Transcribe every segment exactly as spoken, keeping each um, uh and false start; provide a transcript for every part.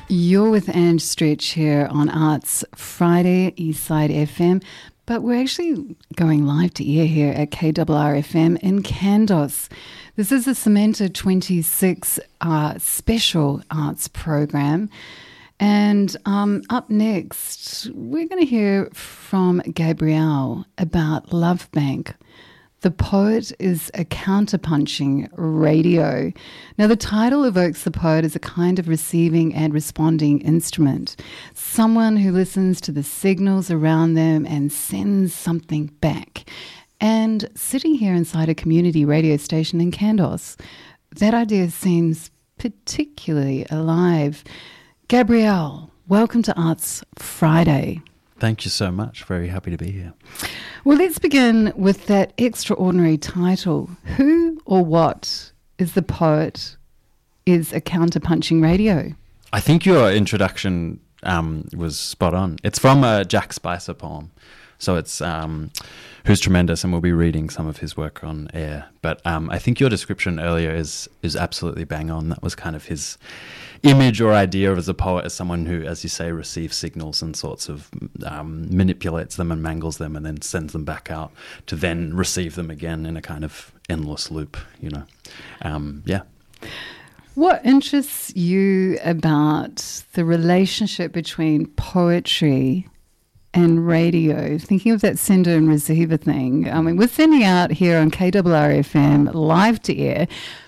You're with Ange Stretch here on Arts Friday, Eastside F M, but we're actually going live to air here at K R R F M in Kandos. This is a Samantha twenty-six uh, special arts program. And um, up next, we're going to hear from Gabrielle about Love Bank. The poet is a counterpunching radio. Now, the title evokes the poet as a kind of receiving and responding instrument, someone who listens to the signals around them and sends something back. And sitting here inside a community radio station in Kandos, that idea seems particularly alive. Gabrielle, welcome to Arts Friday. Thank you so much. Very happy to be here. Well, let's begin with that extraordinary title. Who or what is the poet is a counterpunching radio? I think your introduction um, was spot on. It's from a Jack Spicer poem. So it's um, who's tremendous, and we'll be reading some of his work on air. But um, I think your description earlier is is absolutely bang on. That was kind of his image or idea of as a poet, as someone who, as you say, receives signals and sorts of um, manipulates them and mangles them and then sends them back out to then receive them again in a kind of endless loop, you know. Um, yeah. What interests you about the relationship between poetry and radio, thinking of that sender and receiver thing? I mean, we're sending out here on K R R F M live to air,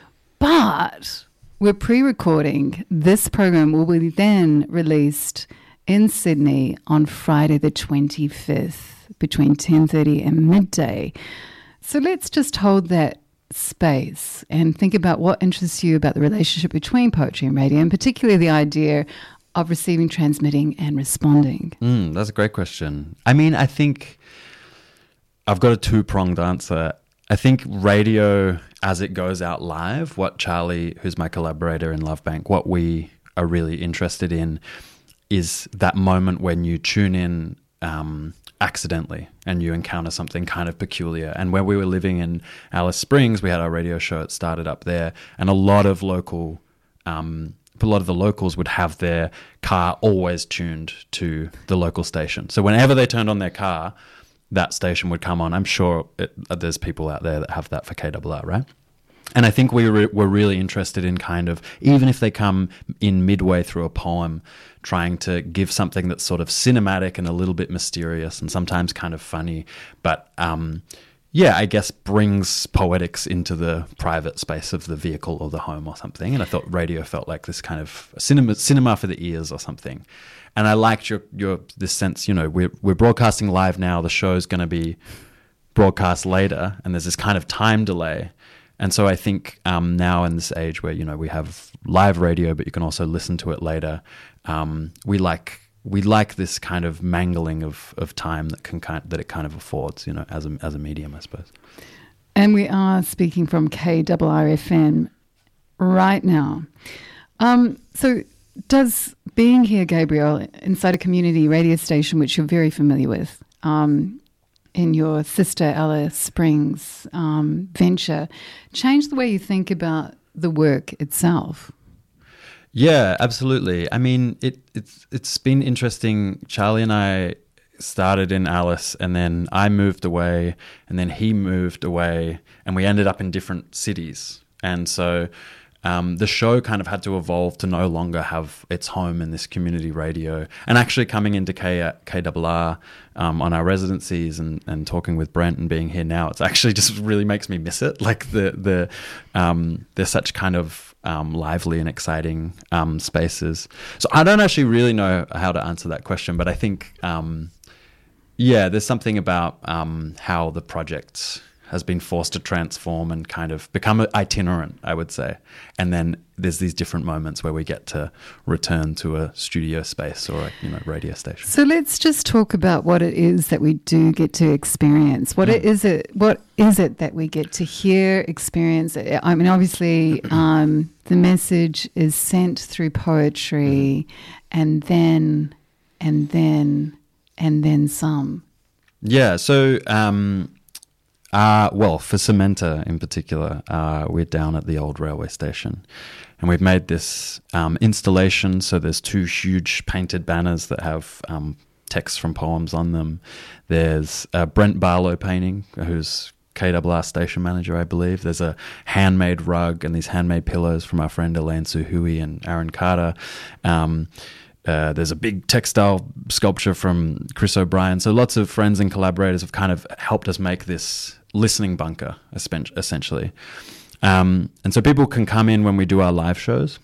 but we're pre-recording. This program will be then released in Sydney on Friday the twenty-fifth between ten thirty and midday. So let's just hold that space and think about what interests you about the relationship between poetry and radio, and particularly the idea of receiving, transmitting, and responding. Mm, that's a great question. I mean, I think I've got a two-pronged answer. I think radio, as it goes out live, what Charlie, who's my collaborator in Love Bank, what we are really interested in is that moment when you tune in um, accidentally and you encounter something kind of peculiar. And when we were living in Alice Springs, we had our radio show. It started up there, and a lot of local um a lot of the locals would have their car always tuned to the local station. So whenever they turned on their car, that station would come on. I'm sure it, there's people out there that have that for K R R, right? And I think we re- were really interested in kind of, even if they come in midway through a poem, trying to give something that's sort of cinematic and a little bit mysterious and sometimes kind of funny, but um yeah, I guess brings poetics into the private space of the vehicle or the home or something. And I thought radio felt like this kind of cinema cinema for the ears or something. And I liked your your this sense, you know, we're we're broadcasting live now. The show's going to be broadcast later, and there's this kind of time delay. And so I think um, now in this age where, you know, we have live radio, but you can also listen to it later, um, we like we like this kind of mangling of, of time that can kind that it kind of affords, you know, as a as a medium, I suppose. And we are speaking from K R R F M right now. Um, so does being here, Gabrielle, inside a community radio station, which you're very familiar with, um, in your sister Alice Springs um, venture, change the way you think about the work itself? Yeah, absolutely. I mean, it, it's it's been interesting. Charlie and I started in Alice, and then I moved away, and then he moved away, and we ended up in different cities. And so um, the show kind of had to evolve to no longer have its home in this community radio. And actually coming into K R R um, on our residencies and, and talking with Brent and being here now, it's actually just really makes me miss it. Like the the um, there's such kind of Um, lively and exciting um, spaces. So I don't actually really know how to answer that question, but I think, um, yeah, there's something about um, how the project has been forced to transform and kind of become itinerant, I would say. And then there's these different moments where we get to return to a studio space or a, you know, radio station. So let's just talk about what it is that we do get to experience. What mm. is it? What is it that we get to hear, experience? I mean, obviously, um, the message is sent through poetry, and then, and then, and then some. Yeah. So. Um, Uh, well, for Samantha in particular, uh, we're down at the old railway station, and we've made this um, installation. So there's two huge painted banners that have um, texts from poems on them. There's a Brent Barlow painting, who's K R R station manager, I believe. There's a handmade rug and these handmade pillows from our friend Elaine Suhui and Aaron Carter. Um, uh, there's a big textile sculpture from Chris O'Brien. So lots of friends and collaborators have kind of helped us make this listening bunker, essentially. Um, and so people can come in when we do our live shows,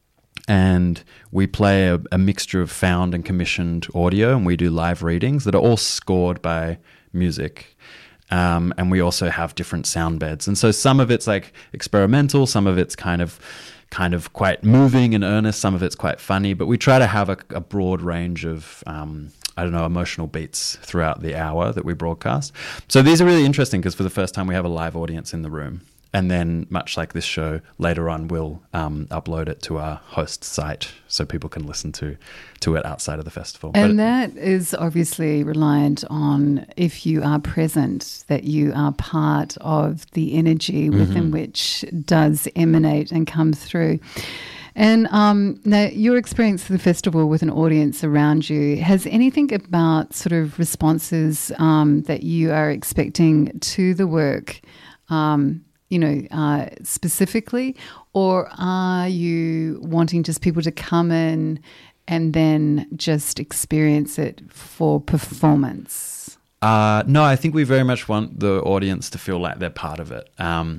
and we play a, a mixture of found and commissioned audio, and we do live readings that are all scored by music. Um, and we also have different sound beds. And so some of it's like experimental, some of it's kind of kind of quite moving and earnest, some of it's quite funny, but we try to have a, a broad range of, um, I don't know, emotional beats throughout the hour that we broadcast. So these are really interesting because for the first time we have a live audience in the room. And then, much like this show, later on we'll um, upload it to our host site so people can listen to to it outside of the festival. And but that is obviously reliant on, if you are present, that you are part of the energy within mm-hmm. which does emanate and come through. And um, now, your experience of the festival with an audience around you, has anything about sort of responses um, that you are expecting to the work um you know, uh, specifically, or are you wanting just people to come in and then just experience it for performance? Uh, no, I think we very much want the audience to feel like they're part of it. Um,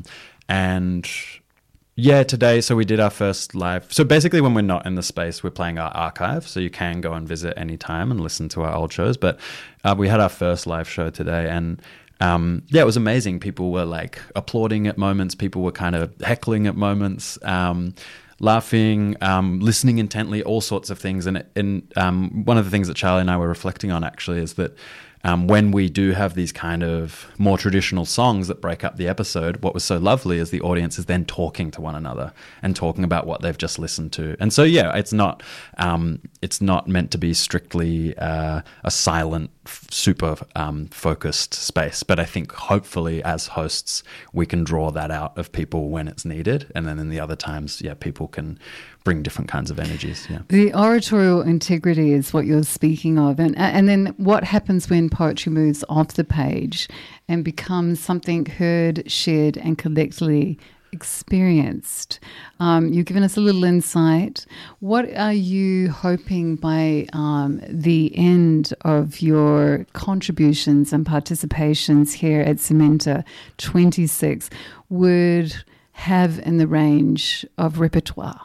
and yeah, today, so we did our first live. So basically when we're not in the space, we're playing our archive. So you can go and visit anytime and listen to our old shows. But uh, we had our first live show today, and Um, yeah, it was amazing. People were like applauding at moments. People were kind of heckling at moments, um, laughing, um, listening intently, all sorts of things. And, and um, one of the things that Charlie and I were reflecting on actually is that um, when we do have these kind of more traditional songs that break up the episode, what was so lovely is the audience is then talking to one another and talking about what they've just listened to. And so, yeah, it's not um, it's not meant to be strictly uh, a silent, f- super um, focused space. But I think hopefully as hosts, we can draw that out of people when it's needed. And then in the other times, yeah, people can bring different kinds of energies. Yeah. The oratorial integrity is what you're speaking of. And and then what happens when poetry moves off the page and becomes something heard, shared, and collectively experienced? Um, you've given us a little insight. What are you hoping by um, the end of your contributions and participations here at Cementa twenty-six would have in the range of repertoire?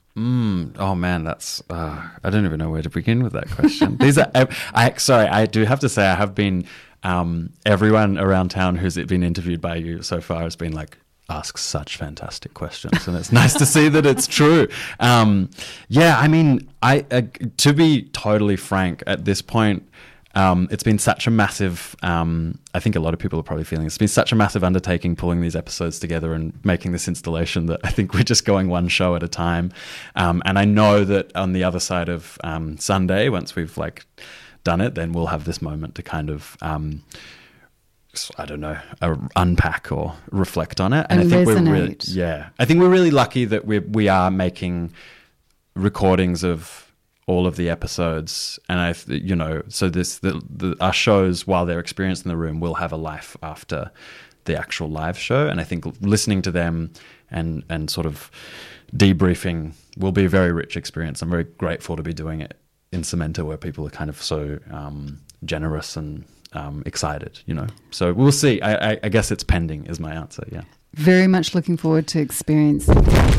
Mm, oh man, that's uh, I don't even know where to begin with that question. These are, I, I sorry, I do have to say I have been um, everyone around town who's been interviewed by you so far has been like, ask such fantastic questions, and it's nice to see that it's true. Um, yeah, I mean, I uh, to be totally frank, at this point, um, it's been such a massive. Um, I think a lot of people are probably feeling it's been such a massive undertaking pulling these episodes together and making this installation that I think we're just going one show at a time. Um, and I know that on the other side of um, Sunday, once we've like done it, then we'll have this moment to kind of. Um, I don't know, uh, unpack or reflect on it. And, and I think resonate. we're really, yeah, I think we're really lucky that we we are making recordings of all of the episodes, and I, you know, so this the, the our shows while they're experienced in the room will have a life after the actual live show, and I think listening to them and and sort of debriefing will be a very rich experience. I'm very grateful to be doing it in Cementa, where people are kind of so um, generous and. Um, excited, you know. So we'll see. I, I, I guess it's pending is my answer, yeah. Very much looking forward to experiencing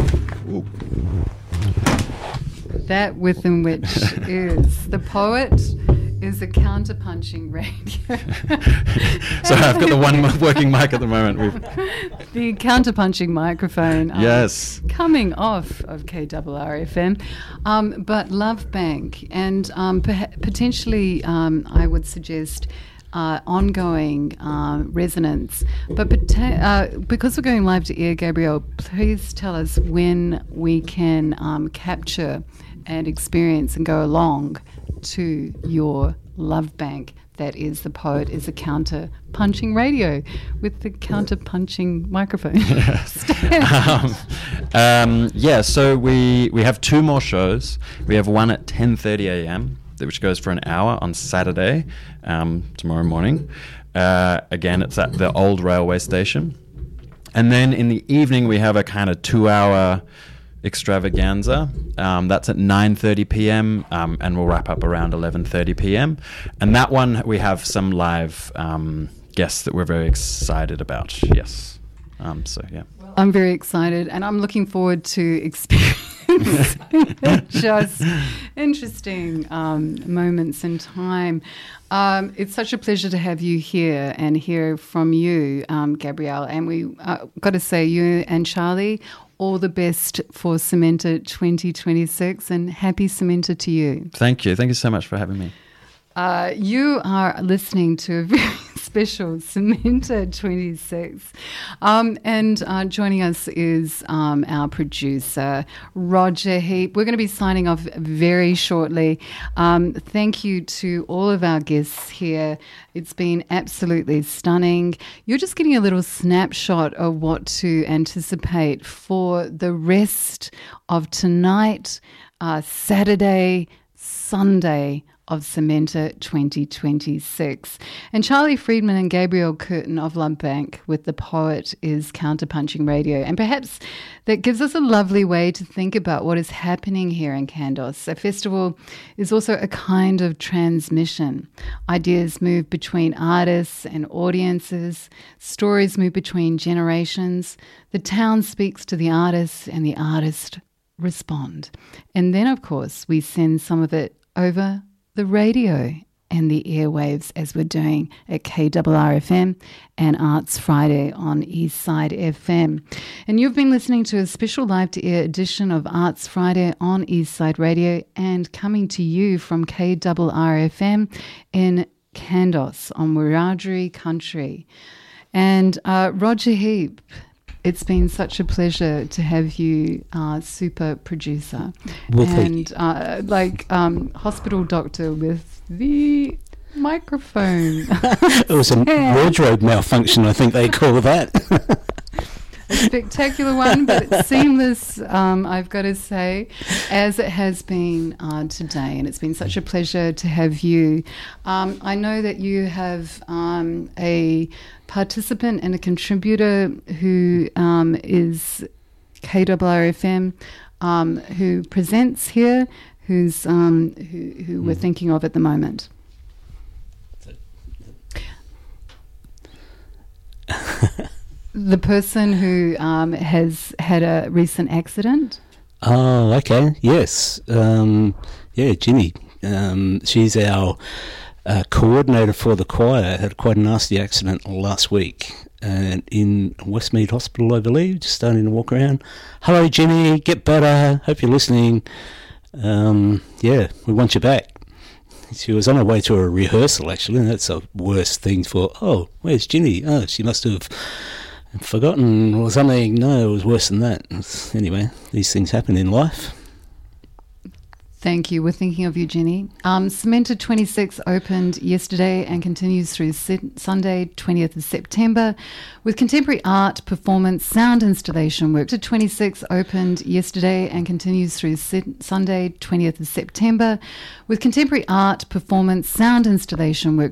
that within which is the poet is a counterpunching radio. So I've got the one working mic at the moment. We've the counterpunching microphone. Um, yes. Coming off of K R R F M. Um, but Love Bank and um, per- potentially um, I would suggest Uh, ongoing uh, resonance. But pota- uh, because we're going live to air, Gabrielle, please tell us when we can um, capture and experience and go along to your Love Bank. That is, the poet is a counter-punching radio with the counter-punching microphone. um, um, yeah, so we we have two more shows. We have one at ten thirty a.m., which goes for an hour on Saturday, um, tomorrow morning. Uh, again, it's at the old railway station. And then in the evening, we have a kind of two-hour extravaganza. Um, that's at nine thirty p.m. Um, and we'll wrap up around eleven thirty p.m. And that one, we have some live um, guests that we're very excited about. Yes. Um, so, yeah. I'm very excited, and I'm looking forward to experiencing just interesting um, moments in time. Um, it's such a pleasure to have you here and hear from you, um, Gabrielle. And we uh, got to say, you and Charlie, all the best for Samenta twenty twenty-six, and happy Samenta to you. Thank you. Thank you so much for having me. Uh, you are listening to a very special Samenta twenty-six. Um, and uh, joining us is um, our producer, Roger Heap. We're going to be signing off very shortly. Um, thank you to all of our guests here. It's been absolutely stunning. You're just getting a little snapshot of what to anticipate for the rest of tonight, uh, Saturday, Sunday, of Samenta twenty twenty-six. And Charlie Friedman and Gabrielle Curtin of Love Bank with The Poet is Counterpunching Radio. And perhaps that gives us a lovely way to think about what is happening here in Kandos. A festival is also a kind of transmission. Ideas move between artists and audiences. Stories move between generations. The town speaks to the artist and the artist respond. And then, of course, we send some of it over the radio and the airwaves, as we're doing at K R R F M and Arts Friday on Eastside F M. And you've been listening to a special live-to-air edition of Arts Friday on Eastside Radio, and coming to you from K R R F M in Kandos on Wiradjuri country. And uh, Roger Heap, it's been such a pleasure to have you, uh, super producer, well, and uh, like um, hospital doctor with the microphone. It was a wardrobe malfunction, I think they call that. A spectacular one, but it's seamless, um, I've got to say, as it has been uh, today. And it's been such a pleasure to have you. Um, I know that you have um, a participant and a contributor who um, is K R R F M, um, who presents here, who's um, who, who we're thinking of at the moment. The person who um, has had a recent accident. Oh, okay. Yes. Um, yeah, Ginny. Um, she's our uh, coordinator for the choir. Had quite a nasty accident last week uh, in Westmead Hospital, I believe. Just starting to walk around. Hello, Ginny. Get better. Hope you're listening. Um, yeah, we want you back. She was on her way to a rehearsal, actually, and that's the worst thing for, oh, where's Ginny? Oh, she must have forgotten or something. No, it was worse than that. Anyway, these things happen in life. Thank you. We're thinking of you, Jenny. Um, Samenta twenty-six opened yesterday and continues through Sunday, twentieth of September, with contemporary art, performance, sound installation work. Samenta twenty-six opened yesterday and continues through Sunday, twentieth of September, with contemporary art, performance, sound installation work.